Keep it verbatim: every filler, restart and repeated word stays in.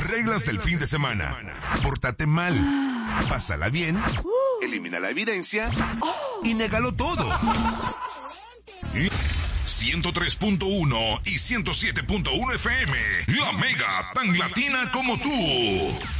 Reglas del fin de semana. Pórtate mal. Pásala bien. Elimina la evidencia. Y négalo todo. ciento tres punto uno y ciento siete punto uno F M. La Mega, tan latina como tú.